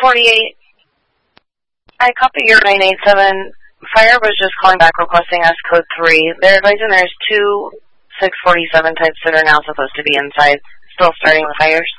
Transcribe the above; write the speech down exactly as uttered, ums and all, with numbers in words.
forty-eight. I copy your nine eight seven. Fire was just calling back requesting us code three. They're advising there's two six forty-seven types that are now supposed to be inside, still starting the fires.